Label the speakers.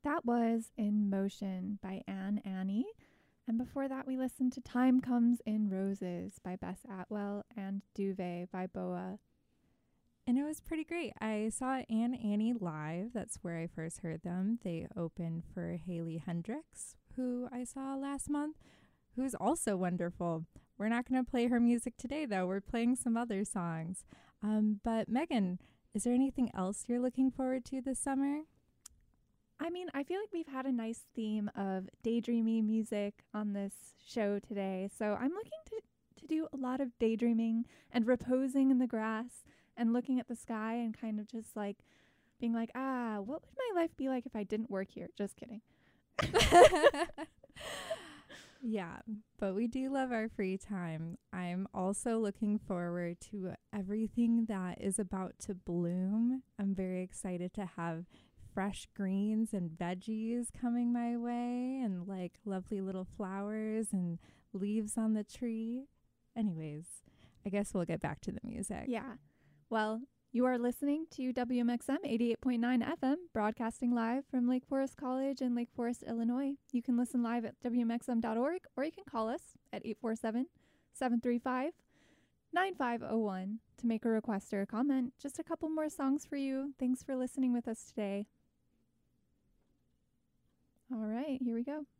Speaker 1: That was In Motion by Anne Annie. And before that, we listened to Time Comes in Roses by Bess Atwell and Duvet by Boa.
Speaker 2: And it was pretty great. I saw Anne Annie live. That's where I first heard them. They opened for Haley Hendricks, who I saw last month, who's also wonderful. We're not going to play her music today, though. We're playing some other songs. But Megan, is there anything else you're looking forward to this summer?
Speaker 1: I mean, I feel like we've had a nice theme of daydreamy music on this show today. So I'm looking to do a lot of daydreaming and reposing in the grass and looking at the sky and kind of just like being like, what would my life be like if I didn't work here? Just kidding.
Speaker 2: Yeah, but we do love our free time. I'm also looking forward to everything that is about to bloom. I'm very excited to have fresh greens and veggies coming my way and like lovely little flowers and leaves on the tree. Anyways, I guess we'll get back to the music.
Speaker 1: Yeah. Well, you are listening to WMXM 88.9 FM, broadcasting live from Lake Forest College in Lake Forest, Illinois. You can listen live at WMXM.org, or you can call us at 847-735-9501 to make a request or a comment. Just a couple more songs for you. Thanks for listening with us today. All right, here we go.